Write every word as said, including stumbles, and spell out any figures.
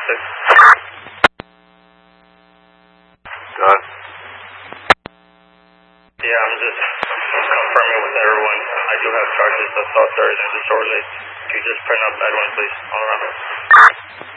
six. Done. Yeah, I'm just confirming with everyone. I do have charges of assault, sir, and disorderly. Could you just print up that one, please, all around?